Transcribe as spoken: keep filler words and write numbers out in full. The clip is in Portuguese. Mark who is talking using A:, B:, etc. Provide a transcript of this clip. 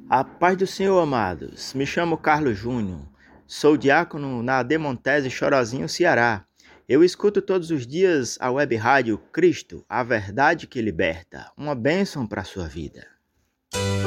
A: A paz do Senhor, amados. Me chamo Carlos Júnior. Sou diácono na Demontese Chorozinho, Ceará. Eu escuto todos os dias a web rádio Cristo, a verdade que liberta. Uma bênção para a sua vida.